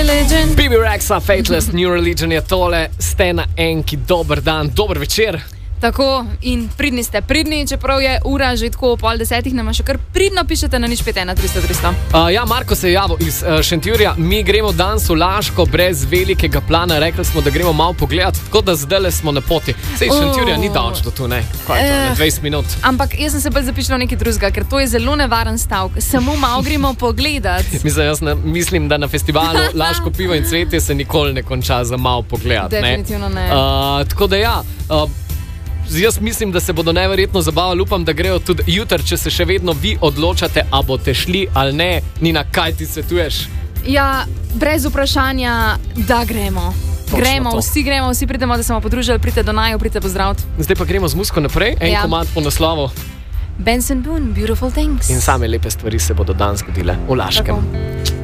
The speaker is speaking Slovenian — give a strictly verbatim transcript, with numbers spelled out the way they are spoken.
Religion. B B Rexa, Fateless, New Religion je tole, ste na enki, dober dan, dober večer. Tako, in pridni ste, pridni, čeprav je ura že tako pol desetih, nama še kar pridno pišete na nič pet ena tristo tristo. Uh, ja, Marko se je javil iz uh, Šentjurja, mi gremo danes v Laško brez velikega plana, rekli smo, da gremo malo pogledat, tako da zdaj smo na poti. Sej iz Šentjurja ni daleč do tu, ne? Kaj je to, ne? dvajset minut. Ampak jaz sem se bolj zapišla nekaj drugega, ker to je zelo nevaren stavek. Samo malo gremo pogledat. Mislim, jaz ne, mislim, da na festivalu Laško pivo in cvetje se nikoli ne konča za malo pogledat. Definitivno ne. ne. Uh, tako da ja, uh, jaz mislim, da se bodo neverjetno zabavali, upam, da grejo tudi jutri, če se še vedno vi odločate, a boste šli ali ne. Nina, kaj ti svetuješ? Ja, brez vprašanja, da gremo. Točno gremo, to. vsi gremo, vsi pridemo, da se bomo podružili, pridite do naju, pridite pozdraviti. Zdaj pa gremo z muziko naprej, en Ja. komad po naslovu. Benson Boone, Beautiful Things. In same lepe stvari se bodo danes zgodile v Laškem. Tako.